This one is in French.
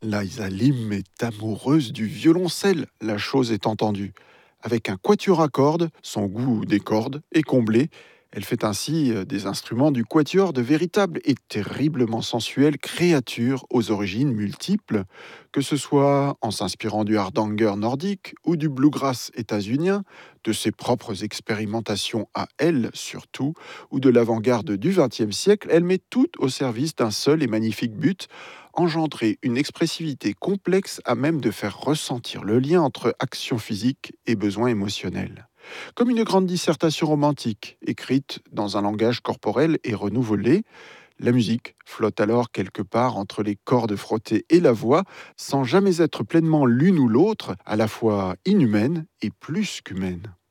Liza Lim est amoureuse du violoncelle, la chose est entendue. Avec un quatuor à cordes, son goût des cordes est comblé. Elle fait ainsi des instruments du quatuor de véritables et terriblement sensuelles créatures aux origines multiples, que ce soit en s'inspirant du hardanger nordique ou du bluegrass états-unien, de ses propres expérimentations à elle surtout, ou de l'avant-garde du XXe siècle, elle met tout au service d'un seul et magnifique but: engendrer une expressivité complexe à même de faire ressentir le lien entre action physique et besoin émotionnel. Comme une grande dissertation romantique, écrite dans un langage corporel et renouvelé, la musique flotte alors quelque part entre les cordes frottées et la voix, sans jamais être pleinement l'une ou l'autre, à la fois inhumaine et plus qu'humaine.